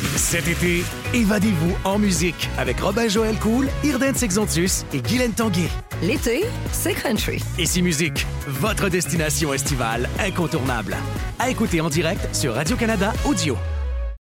Cet été, évadez-vous en musique avec Robin-Joël Cool, Irden Sexontus et Guylaine Tanguay. L'été, c'est country. Ici Musique, votre destination estivale incontournable. À écouter en direct sur Radio-Canada Audio.